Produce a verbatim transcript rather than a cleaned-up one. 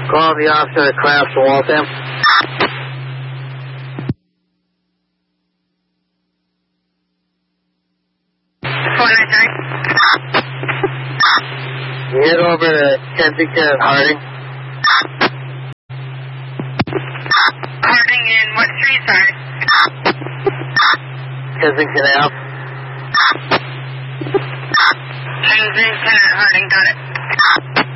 Call the officer that crashed to Waltham. four nine three. You head over to Kensington and Harding. Harding in what street, sorry? Kensington Ave. Kensington and Harding, got it.